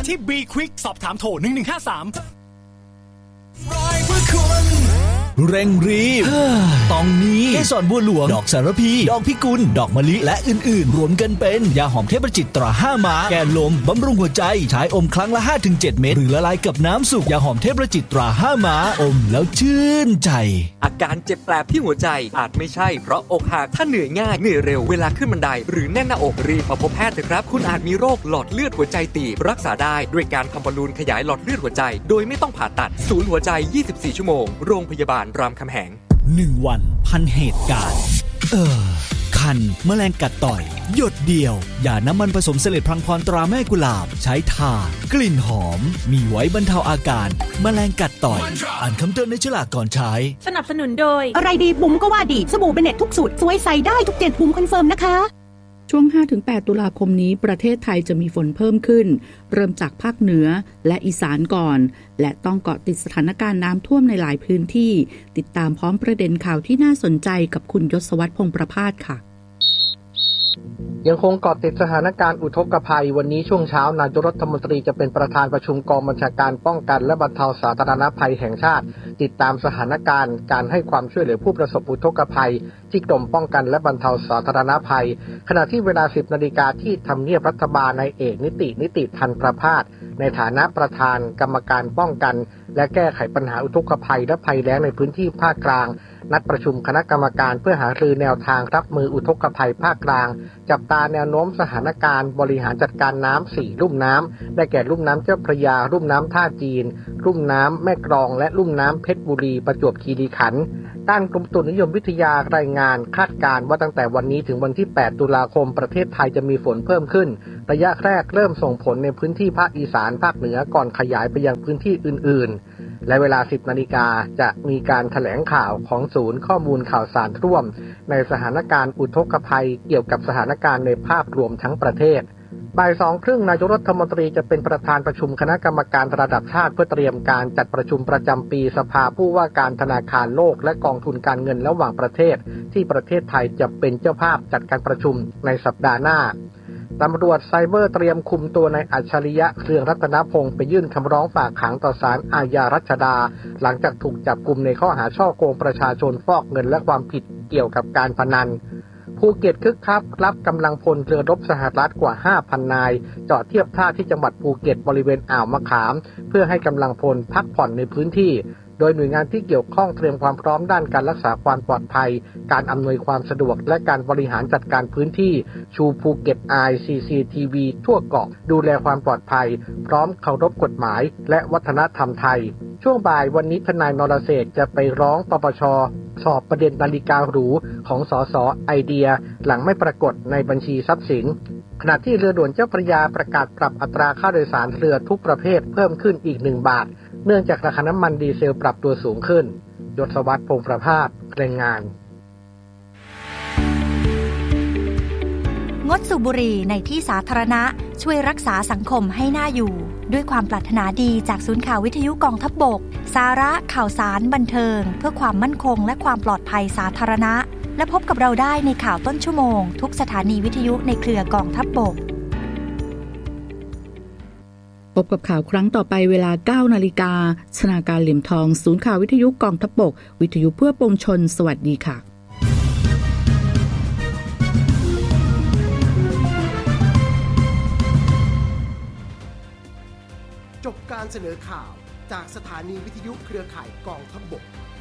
ที่ B Quick สอบถามโทร1153 เร่งรีบต้องมีเกสรบัวหลวงดอกสารพีดอกพิกุลดอกมะลิและอื่นๆรวมกันเป็นยาหอมเทพประจิตตรา5ม้าแก้ลมบำรุงหัวใจใช้อมครั้งละ 5-7 เม็ดหรือละลายกับน้ำสุกยาหอมเทพประจิตตรา5ม้าอมแล้วชื่นใจอาการเจ็บแปลบที่หัวใจอาจไม่ใช่เพราะอกหักถ้าเหนื่อยง่ายเหนื่อยเร็วเวลาขึ้นบันไดหรือแน่นหน้าอกรีบมาพบแพทย์เถอะครับคุณอาจมีโรคหลอดเลือดหัวใจตีบรักษาได้ด้วยการทำบอลลูนขยายหลอดเลือดหัวใจโดยไม่ต้องผ่าตัดศูนย์หัวใจ24ชั่วโมงโรงพยาบาลรามคำแหง 1 วันพันเหตุการณ์คันแมลงกัดต่อยหยดเดียวยาน้ำมันผสมเสลดพลังพรตราแม่กุหลาบใช้ทากลิ่นหอมมีไว้บรรเทาอาการแมลงกัดต่อยอ่านคำเตือนในฉลากก่อนใช้สนับสนุนโดยอะไรดีบุ๋มก็ว่าดีสบู่เบเน็ตทุกสูตรสวยใส่ได้ทุก7บุ๋มคอนเฟิร์มนะคะช่วง 5-8 ตุลาคมนี้ประเทศไทยจะมีฝนเพิ่มขึ้นเริ่มจากภาคเหนือและอีสานก่อนและต้องเกาะติดสถานการณ์น้ำท่วมในหลายพื้นที่ติดตามพร้อมประเด็นข่าวที่น่าสนใจกับคุณยศวัฒน์พงษ์ประภาสค่ะยังคงเกาะติดสถานการณ์อุทกภัยวันนี้ช่วงเช้านายกรัฐมนตรีจะเป็นประธานประชุมกองบัญชาการป้องกันและบรรเทาสาธารณภัยแห่งชาติติดตามสถานการณ์การให้ความช่วยเหลือผู้ประสบอุทกภัยที่กรมป้องกันและบรรเทาสาธารณภัยขณะที่เวลา 10 นาฬิกาที่ทำเนียบรัฐบาลนายเอกนิติพันธ์ประภาสในฐานะประธานกรรมการป้องกันและแก้ไขปัญหาอุทกภัยและภัยแล้งในพื้นที่ภาคกลางนัดประชุมคณะกรรมการเพื่อหารือแนวทางรับมืออุทกภัยภาคกลางจับตาแนวโน้มสถานการณ์บริหารจัดการน้ำ4ลุ่มน้ำได้แก่ลุ่มน้ำเจ้าพระยาลุ่มน้ำท่าจีนลุ่มน้ำแม่กลองและลุ่มน้ำเพชรบุรีประจวบคีรีขันธ์ด้านกรมอุตุนิยมวิทยารายงานคาดการณ์ว่าตั้งแต่วันนี้ถึงวันที่8ตุลาคมประเทศไทยจะมีฝนเพิ่มขึ้นระยะแรกเริ่มส่งผลในพื้นที่ภาคอีสานภาคเหนือก่อนขยายไปยังพื้นที่อื่นๆและเวลา 10 นาฬิกาจะมีการแถลงข่าวของศูนย์ข้อมูลข่าวสารร่วมในสถานการณ์อุทกภัยเกี่ยวกับสถานการณ์ในภาพรวมทั้งประเทศบ่าย 2:30 นายกรัฐมนตรีจะเป็นประธานประชุมคณะกรรมการระดับชาติเพื่อเตรียมการจัดประชุมประจำปีสภาผู้ว่าการธนาคารโลกและกองทุนการเงินระหว่างประเทศที่ประเทศไทยจะเป็นเจ้าภาพจัดการประชุมในสัปดาห์หน้าตำรวจไซเบอร์เตรียมคุมตัวนายอัจฉริยะ เครืองรัตนพงศ์ไปยื่นคำร้องฝากขังต่อศาลอาญารัชดาหลังจากถูกจับกุมในข้อหาฉ้อโกงประชาชนฟอกเงินและความผิดเกี่ยวกับการพนันภูเก็ตคึกคักรับกำลังพลเรือรบสหรัฐกว่า 5,000 นายจอดเทียบท่าที่จังหวัดภูเก็ตบริเวณอ่าวมะขามเพื่อให้กำลังพลพักผ่อนในพื้นที่โดยหน่วยงานที่เกี่ยวข้องเตรียมความพร้อมด้านการรักษาความปลอดภัยการอำนวยความสะดวกและการบริหารจัดการพื้นที่ชูภูเก็ต CCTV ทั่วเกาะดูแลความปลอดภัยพร้อมเคารพกฎหมายและวัฒนธรรมไทยช่วงบ่ายวันนี้ทนายนรเศรษฐ์จะไปร้องปปช.สอบประเด็นนาฬิกาหรูของสส.ไอเดียหลังไม่ปรากฏในบัญชีทรัพย์สินขณะที่เรือด่วนเจ้าพระยาประกาศปรับอัตราค่าโดยสารเรือทุกประเภทเพิ่มขึ้นอีก1 บาทเนื่องจากราคาน้ำมันดีเซลปรับตัวสูงขึ้นยศวัฒน์พงษ์ประภาสรายงานงดสูบบุหรี่ในที่สาธารณะช่วยรักษาสังคมให้น่าอยู่ด้วยความปรารถนาดีจากศูนย์ข่าววิทยุกองทัพบกสาระข่าวสารบันเทิงเพื่อความมั่นคงและความปลอดภัยสาธารณะและพบกับเราได้ในข่าวต้นชั่วโมงทุกสถานีวิทยุในเครือกองทัพบกพบกับข่าวครั้งต่อไปเวลา 9 นาฬิกาชนาการเหลี่ยมทองศูนย์ข่าววิทยุกองทัพบกวิทยุเพื่อปวงชนสวัสดีค่ะจบการเสนอข่าวจากสถานีวิทยุเครือข่ายกองทัพบก